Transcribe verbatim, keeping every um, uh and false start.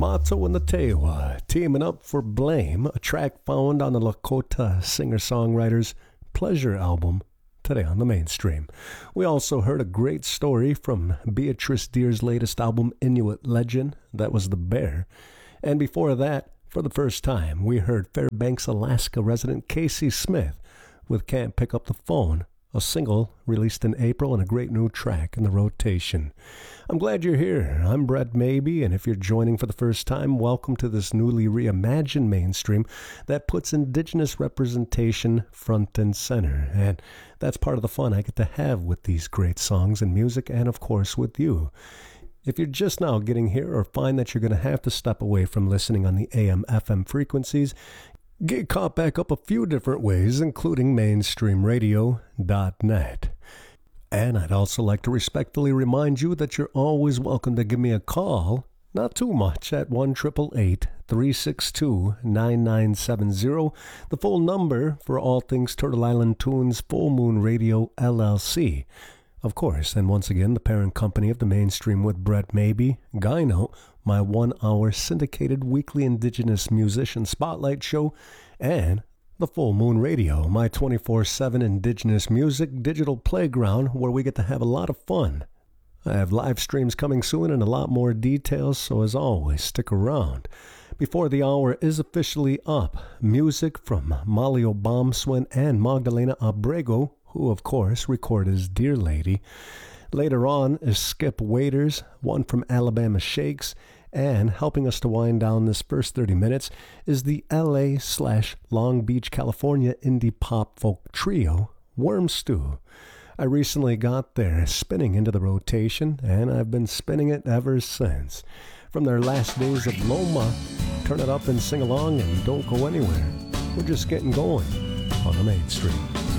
Mato and the Tewa teaming up for Blame, a track found on the Lakota singer-songwriter's Pleasure album, today on the Mainstream. We also heard a great story from Beatrice Deer's latest album, Inuit Legend, that was The Bear. And before that, for the first time, we heard Fairbanks, Alaska resident Casey Smith with Can't Pick Up the Phone, a single released in April and a great new track in the rotation. I'm glad you're here. I'm Brett Maybe, and if you're joining for the first time, welcome to this newly reimagined Mainstream that puts Indigenous representation front and center. And that's part of the fun I get to have with these great songs and music, and of course with you. If you're just now getting here or find that you're going to have to step away from listening on the A M F M frequencies, get caught back up a few different ways, including mainstream radio dot net. And I'd also like to respectfully remind you that you're always welcome to give me a call, not too much, at one eight eight eight, three six two, nine nine seven zero, the full number for all things Turtle Island Tunes Full Moon Radio, L L C. Of course, and once again, the parent company of the Mainstream with Brett Maybe, Gyno, my one-hour syndicated weekly Indigenous musician spotlight show, and the Full Moon Radio, my twenty-four seven Indigenous music digital playground where we get to have a lot of fun. I have live streams coming soon and a lot more details, so as always, stick around. Before the hour is officially up, music from Molly Obamswin and Magdalena Abrego, who of course record as Dear Lady. Later on is Skip Waiters, one from Alabama Shakes, and helping us to wind down this first thirty minutes is the L A slash Long Beach, California indie pop folk trio, Worm Stew. I recently got their Spinning into the rotation, and I've been spinning it ever since. From their last days of Loma, turn it up and sing along and don't go anywhere. We're just getting going on the Mainstream.